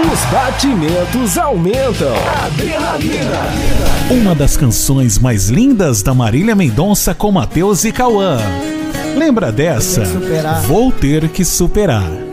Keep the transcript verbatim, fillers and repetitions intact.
Os batimentos aumentam. Adrenalina. Uma das canções mais lindas da Marília Mendonça com Matheus e Cauã. Lembra dessa? Vou ter que superar.